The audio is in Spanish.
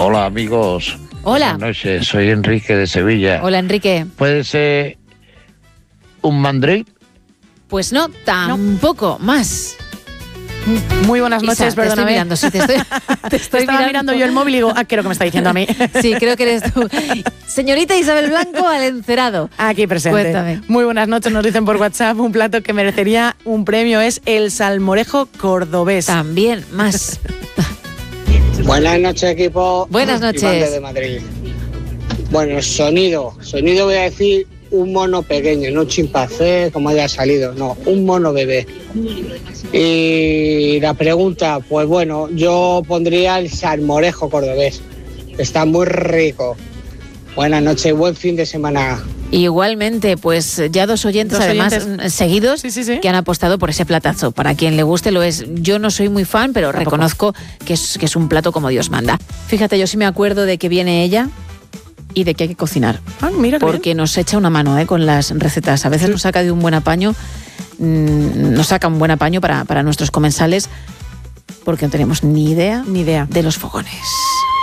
Hola, amigos. Hola. Buenas noches, soy Enrique de Sevilla. Hola, Enrique. ¿Puede ser un mandril? Pues no, tampoco, más. Muy buenas noches, Isa, perdóname. Te estoy mirando, sí, te estoy Estaba mirando yo el móvil y digo, creo que me está diciendo a mí. Sí, creo que eres tú. Señorita Isabel Blanco, al encerado. Aquí presente. Cuéntame. Muy buenas noches, nos dicen por WhatsApp, un plato que merecería un premio es el salmorejo cordobés. También, más. Buenas noches, equipo. Buenas noches. Iván desde Madrid. Bueno, sonido voy a decir un mono pequeño, no un chimpancé como haya salido, no, un mono bebé. Y la pregunta, pues bueno, yo pondría el salmorejo cordobés, está muy rico. Buenas noches y buen fin de semana. Igualmente, pues ya dos oyentes seguidos sí. que han apostado por ese platazo. Para quien le guste lo es. Yo no soy muy fan, pero reconozco que es un plato como Dios manda. Fíjate, yo sí me acuerdo de que viene ella y de que hay que cocinar. Mira porque nos echa una mano con las recetas. A veces nos saca de un buen apaño, nos saca un buen apaño para nuestros comensales, porque no tenemos ni idea de los fogones.